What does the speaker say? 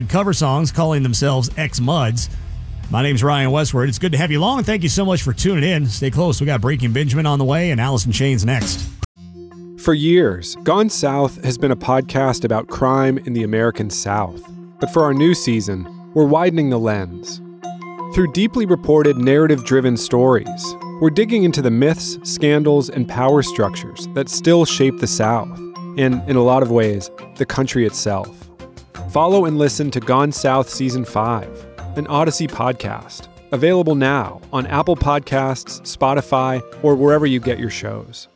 cover songs calling themselves X-Muds. My name's Ryan Westward. It's good to have you along, and thank you so much for tuning in. Stay close. We got Breaking Benjamin on the way, and Alice in Chains next. For years, Gone South has been a podcast about crime in the American South. But for our new season, we're widening the lens. Through deeply reported, narrative-driven stories, we're digging into the myths, scandals, and power structures that still shape the South, and, in a lot of ways, the country itself. Follow and listen to Gone South Season 5, an Odyssey podcast, available now on Apple Podcasts, Spotify, or wherever you get your shows.